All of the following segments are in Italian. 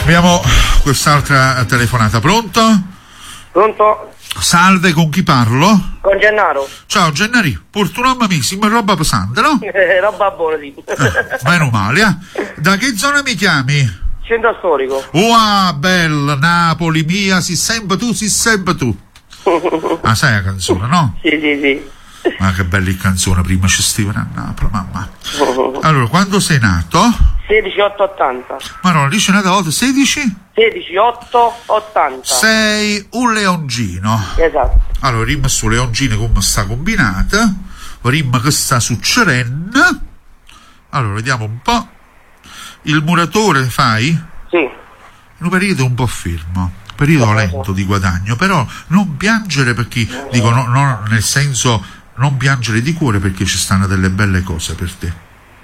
Abbiamo quest'altra telefonata. Pronto? Pronto? Salve, con chi parlo? Con Gennaro. Ciao Gennari, porto un amicissimo, roba pesante, no? Roba buona, sì. Meno male, Da che zona mi chiami? Centro storico. Wow, bella, Napoli mia, si sempre tu. Ah, sai la canzone, no? Sì. Ma che bella canzone, prima ci stivano a Napoli, mamma. Allora, quando sei nato? 16-8-80. Ma no, dice una volta, 16? 16-8-80. Sei un leoncino. Esatto. Allora, rima su leoncino come sta combinata, rima che sta succedendo. Allora, vediamo un po'. Il muratore fai? Sì. Un periodo un po' fermo, periodo lento di guadagno, però non piangere perché, dico, no, nel senso, non piangere di cuore perché ci stanno delle belle cose per te.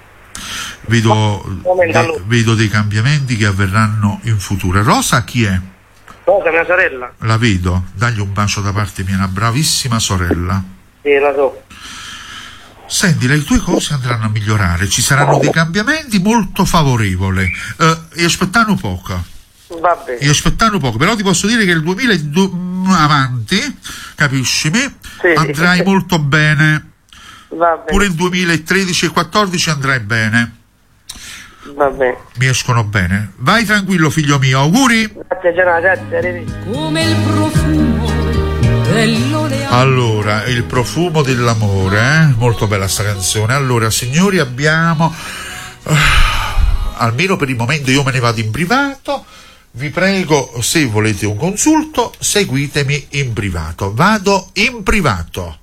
Vedo dei cambiamenti che avverranno in futuro. Rosa chi è? Rosa, mia sorella. La vedo, dagli un bacio da parte mia, una bravissima sorella. Sì, la so. Senti, le tue cose andranno a migliorare, ci saranno dei cambiamenti molto favorevoli. E aspettano poco. Va bene. E aspettando poco, però ti posso dire che il 2002 avanti, capiscimi, sì, andrai molto bene. Va bene. Pure il 2013 e 2014 andrai bene. Va bene. Mi escono bene. Vai tranquillo, figlio mio, auguri. Grazie, grazie. Come il profumo dell'oleo. Allora, il profumo dell'amore, molto bella sta canzone. Allora, signori, abbiamo almeno per il momento io me ne vado in privato. Vi prego, se volete un consulto, seguitemi in privato. Vado in privato.